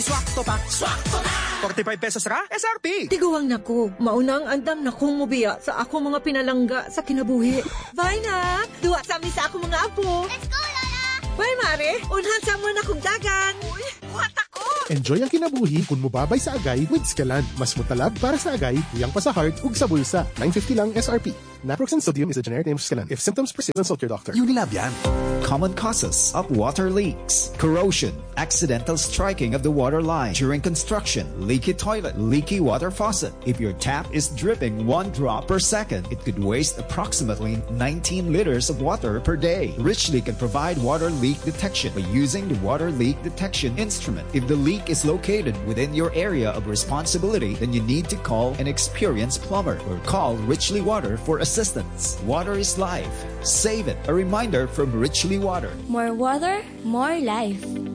Swak to pa. 45 pesos ra, SRP. Tiguang nako, maunang andam na kong mubiya sa ako mga pinalangga sa kinabuhi. Bye na, duwa sa amin sa ako mga apo. Let's go, Lola! Bye, Mare. Unhan sa mo na kong dagan. Uy, buhat ako. Enjoy ang kinabuhi kung mubabay sa agay with Scalan. Mas mutalab para sa agay, iyang pa sa heart ug sa bulsa. 950 lang SRP. Naproxen sodium is a generic name of Scalan. If symptoms persist, consult your doctor. Unilab yan. Common causes of water leaks: corrosion, accidental striking of the water line during construction, leaky toilet, leaky water faucet. If your tap is dripping 1 drop per second, it could waste approximately 19 liters of water per day. Richly can provide water leak detection by using the water leak detection instrument. If the leak is located within your area of responsibility, then you need to call an experienced plumber or call Richly Water for assistance. Water is life. Save it. A reminder from Richly Water. More water, more life.